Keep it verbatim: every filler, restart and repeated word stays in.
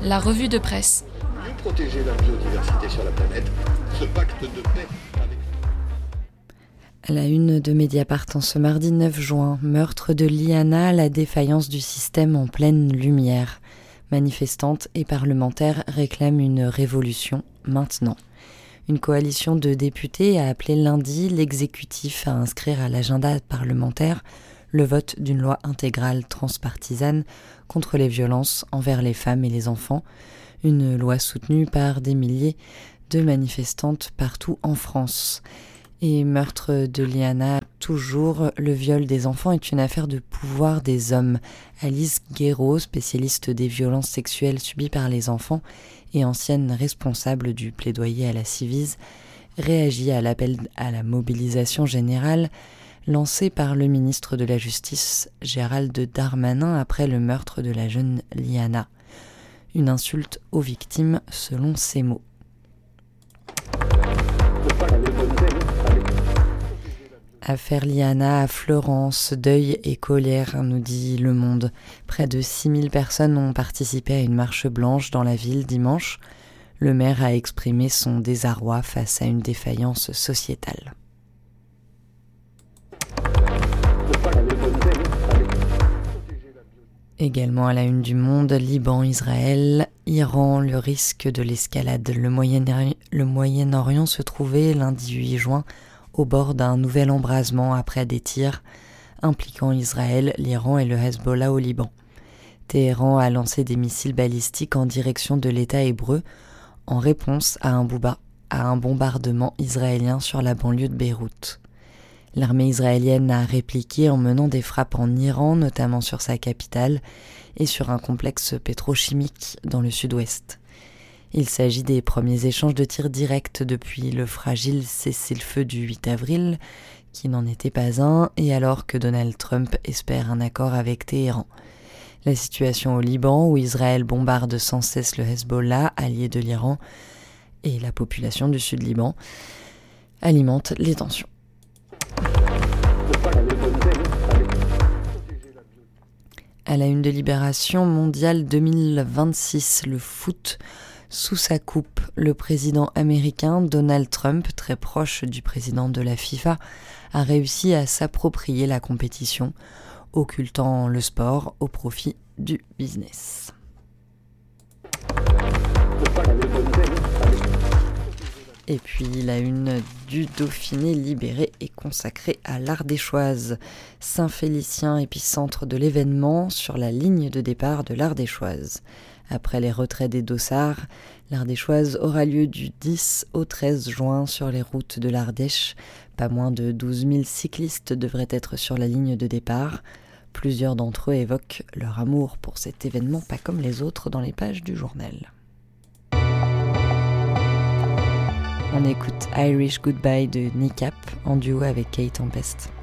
La revue de presse. Mieux protéger la biodiversité sur la planète, ce pacte de paix avec... À la une de Mediapart en ce mardi neuf juin, meurtre de Liana, la défaillance du système en pleine lumière. Manifestantes et parlementaires réclament une révolution maintenant. Une coalition de députés a appelé lundi l'exécutif à inscrire à l'agenda parlementaire le vote d'une loi intégrale transpartisane contre les violences envers les femmes et les enfants, une loi soutenue par des milliers de manifestantes partout en France. Et meurtre de Liana, toujours, le viol des enfants est une affaire de pouvoir des hommes. Alice Guéraud, spécialiste des violences sexuelles subies par les enfants et ancienne responsable du plaidoyer à la Civise, réagit à l'appel à la mobilisation générale lancé par le ministre de la Justice, Gérald Darmanin, après le meurtre de la jeune Liana. Une insulte aux victimes, selon ses mots. Affaire Liana à Florence, deuil et colère, nous dit Le Monde. Près de six mille personnes ont participé à une marche blanche dans la ville dimanche. Le maire a exprimé son désarroi face à une défaillance sociétale. Également à la une du Monde, Liban, Israël, Iran, le risque de l'escalade. Le Moyen-Orient, le Moyen-Orient se trouvait lundi huit juin au bord d'un nouvel embrasement après des tirs impliquant Israël, l'Iran et le Hezbollah au Liban. Téhéran a lancé des missiles balistiques en direction de l'État hébreu en réponse à un, bouba, à un bombardement israélien sur la banlieue de Beyrouth. L'armée israélienne a répliqué en menant des frappes en Iran, notamment sur sa capitale, et sur un complexe pétrochimique dans le sud-ouest. Il s'agit des premiers échanges de tirs directs depuis le fragile cessez-le-feu du huit avril, qui n'en était pas un, et alors que Donald Trump espère un accord avec Téhéran. La situation au Liban, où Israël bombarde sans cesse le Hezbollah, allié de l'Iran, et la population du Sud-Liban, alimente les tensions. À la une de Libération, Mondial deux mille vingt-six, le foot sous sa coupe. Le président américain Donald Trump, très proche du président de la FIFA, a réussi à s'approprier la compétition, occultant le sport au profit du business. Et puis la une du Dauphiné libéré est consacrée à l'Ardéchoise. Saint-Félicien, épicentre de l'événement, sur la ligne de départ de l'Ardéchoise. Après les retraits des dossards, l'Ardéchoise aura lieu du dix au treize juin sur les routes de l'Ardèche. Pas moins de douze mille cyclistes devraient être sur la ligne de départ. Plusieurs d'entre eux évoquent leur amour pour cet événement pas comme les autres dans les pages du journal. On écoute Irish Goodbye de Nick Cap en duo avec Kate Tempest.